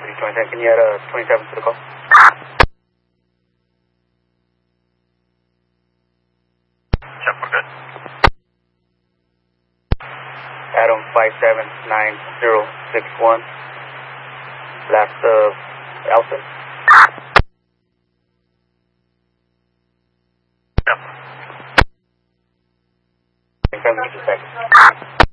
27. Can you add 27 to the call? Yep, we're good. Adam 579061. Last Elton. Yep. 27 seconds.